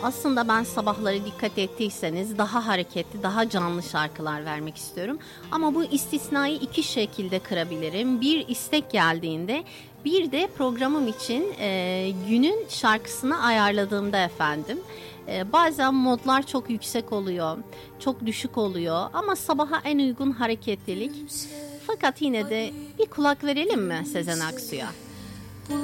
Aslında ben sabahları dikkat ettiyseniz daha hareketli, daha canlı şarkılar vermek istiyorum. Ama bu istisnayı iki şekilde kırabilirim. Bir, istek geldiğinde, bir de programım için günün şarkısını ayarladığımda efendim. Bazen modlar çok yüksek oluyor, çok düşük oluyor ama sabaha en uygun hareketlilik. Fakat yine de bir kulak verelim mi Sezen Aksu'ya?